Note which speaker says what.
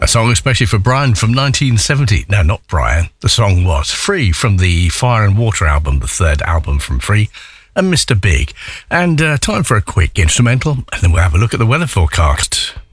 Speaker 1: A song especially for Brian from 1970. No, not Brian. The song was Free from the Fire and Water album, the third album from Free, and Mr. Big. And time for a quick instrumental, and then we'll have a look at the weather forecast.